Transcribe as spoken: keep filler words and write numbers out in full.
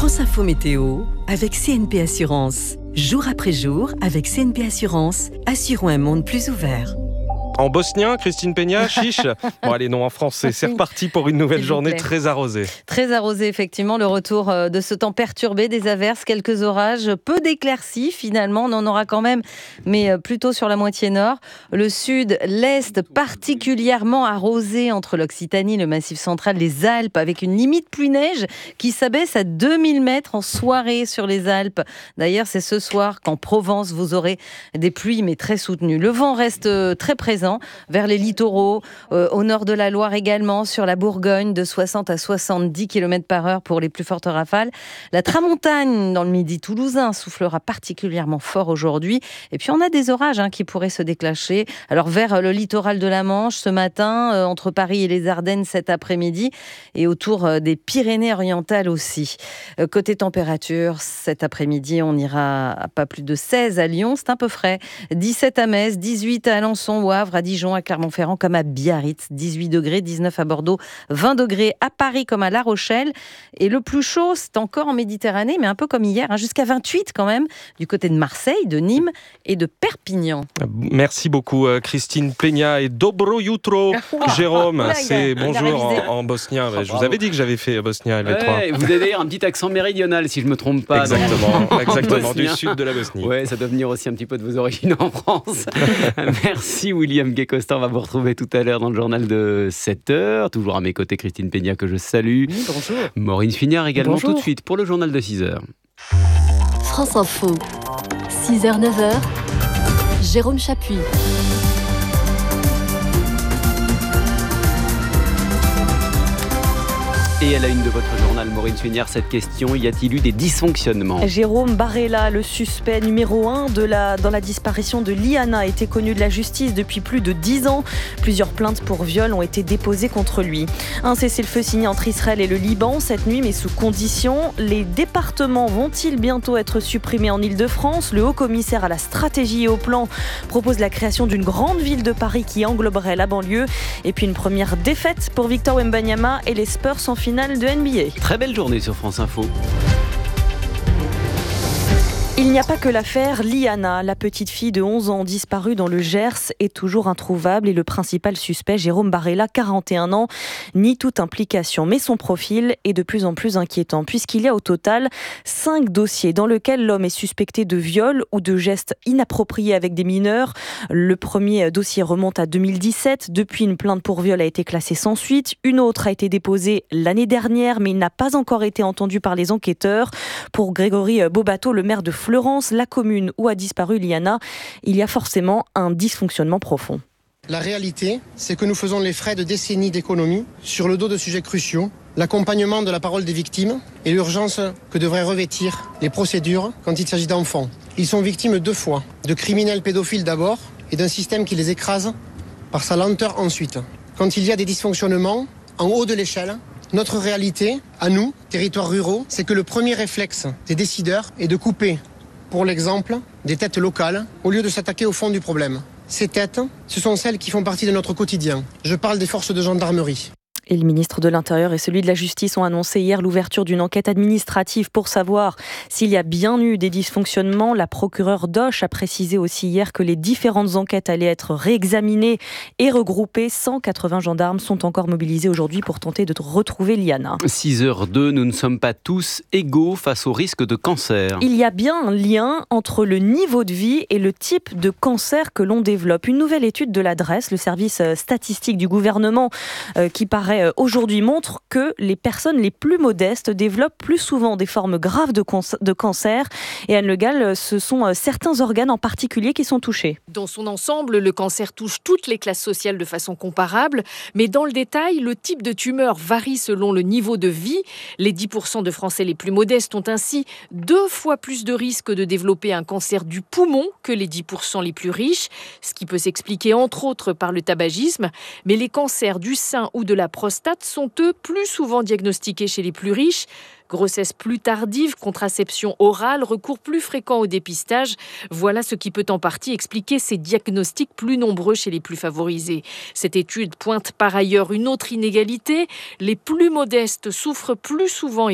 France Info Météo avec C N P Assurance. Jour après jour, avec C N P Assurance, assurons un monde plus ouvert. En bosnien, Christine Peña, chiche. Bon, allez, non, en français. C'est reparti pour une nouvelle journée très arrosée. Très arrosée, effectivement. Le retour de ce temps perturbé, des averses, quelques orages, peu d'éclaircies, finalement. On en aura quand même, mais plutôt sur la moitié nord. Le sud, l'est, particulièrement arrosé entre l'Occitanie, le Massif central, les Alpes, avec une limite pluie-neige qui s'abaisse à deux mille mètres en soirée sur les Alpes. D'ailleurs, c'est ce soir qu'en Provence, vous aurez des pluies, mais très soutenues. Le vent reste très présent vers les littoraux, euh, au nord de la Loire également, sur la Bourgogne, de soixante à soixante-dix kilomètres par heure pour les plus fortes rafales. La tramontane dans le midi toulousain soufflera particulièrement fort aujourd'hui. Et puis on a des orages hein, qui pourraient se déclencher. Alors vers le littoral de la Manche ce matin, euh, entre Paris et les Ardennes cet après-midi, et autour euh, des Pyrénées-Orientales aussi. Euh, côté température, cet après-midi, on ira à pas plus de seize à Lyon, c'est un peu frais. dix-sept à Metz, dix-huit à Alençon, au Havre, à Dijon, à Clermont-Ferrand comme à Biarritz, dix-huit degrés, dix-neuf à Bordeaux, vingt degrés à Paris comme à La Rochelle. Et le plus chaud, c'est encore en Méditerranée, mais un peu comme hier, hein, jusqu'à vingt-huit quand même, du côté de Marseille, de Nîmes et de Perpignan. Merci beaucoup Christine Peña et Dobro Jutro, Jérôme. Là, c'est bonjour en, en bosnien. Oh, je vous avais dit que j'avais fait bosnien L V trois. Ouais, vous avez d'ailleurs un petit accent méridional, si je ne me trompe pas. Exactement, dans... exactement du sud de la Bosnie. Ouais, ça doit venir aussi un petit peu de vos origines en France. Merci William Guécosta, on va vous retrouver tout à l'heure dans le journal de sept heures. Toujours à mes côtés Christine Peña que je salue. Oui, bonjour. Maureen Fignard également. Bonjour. Tout de suite pour le journal de six heures. France Info, six heures neuf heures, Jérôme Chapuis. Et à la une de votre journal, Maureen Suignard, cette question, y a-t-il eu des dysfonctionnements ? Jérôme Barella, le suspect numéro un de la, dans la disparition de Liana, était connu de la justice depuis plus de dix ans. Plusieurs plaintes pour viol ont été déposées contre lui. Un cessez-le-feu signé entre Israël et le Liban cette nuit, mais sous condition. Les départements vont-ils bientôt être supprimés en Île-de-France ? Le haut-commissaire à la stratégie et au plan propose la création d'une grande ville de Paris qui engloberait la banlieue. Et puis une première défaite pour Victor Wembanyama et les Spurs en finale de N B A. Très belle journée sur France Info. Il n'y a pas que l'affaire Liana, la petite fille de onze ans disparue dans le Gers est toujours introuvable et le principal suspect, Jérôme Barella, quarante et un ans, nie toute implication. Mais son profil est de plus en plus inquiétant puisqu'il y a au total cinq dossiers dans lesquels l'homme est suspecté de viol ou de gestes inappropriés avec des mineurs. Le premier dossier remonte à deux mille dix-sept. Depuis, une plainte pour viol a été classée sans suite. Une autre a été déposée l'année dernière, mais il n'a pas encore été entendu par les enquêteurs. Pour Grégory Bobato, le maire de Florence, la commune où a disparu Liana, il y a forcément un dysfonctionnement profond. La réalité, c'est que nous faisons les frais de décennies d'économie sur le dos de sujets cruciaux, l'accompagnement de la parole des victimes et l'urgence que devraient revêtir les procédures quand il s'agit d'enfants. Ils sont victimes deux fois, de criminels pédophiles d'abord et d'un système qui les écrase par sa lenteur ensuite. Quand il y a des dysfonctionnements, en haut de l'échelle, notre réalité, à nous, territoires ruraux, c'est que le premier réflexe des décideurs est de couper, pour l'exemple, des têtes locales, au lieu de s'attaquer au fond du problème. Ces têtes, ce sont celles qui font partie de notre quotidien. Je parle des forces de gendarmerie. Et le ministre de l'Intérieur et celui de la Justice ont annoncé hier l'ouverture d'une enquête administrative pour savoir s'il y a bien eu des dysfonctionnements. La procureure Doche a précisé aussi hier que les différentes enquêtes allaient être réexaminées et regroupées. cent quatre-vingts gendarmes sont encore mobilisés aujourd'hui pour tenter de retrouver Liana. six heures deux, nous ne sommes pas tous égaux face au risque de cancer. Il y a bien un lien entre le niveau de vie et le type de cancer que l'on développe. Une nouvelle étude de l'Adresse, le service statistique du gouvernement, euh, qui paraît aujourd'hui montre que les personnes les plus modestes développent plus souvent des formes graves de, con- de cancer. Et Anne Le Gall, ce sont certains organes en particulier qui sont touchés. Dans son ensemble, le cancer touche toutes les classes sociales de façon comparable, mais dans le détail, le type de tumeur varie selon le niveau de vie. Les dix pour cent de Français les plus modestes ont ainsi deux fois plus de risques de développer un cancer du poumon que les dix pour cent les plus riches, ce qui peut s'expliquer entre autres par le tabagisme. Mais les cancers du sein ou de la prostate sont eux plus souvent diagnostiqués chez les plus riches. Grossesse plus tardive, contraception orale, recours plus fréquent au dépistage. Voilà ce qui peut en partie expliquer ces diagnostics plus nombreux chez les plus favorisés. Cette étude pointe par ailleurs une autre inégalité. Les plus modestes souffrent plus souvent